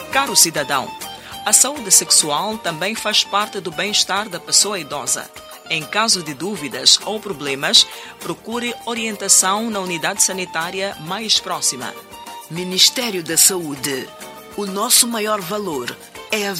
Caro cidadão, a saúde sexual também faz parte do bem-estar da pessoa idosa. Em caso de dúvidas ou problemas, procure orientação na unidade sanitária mais próxima. Ministério da Saúde. O nosso maior valor é a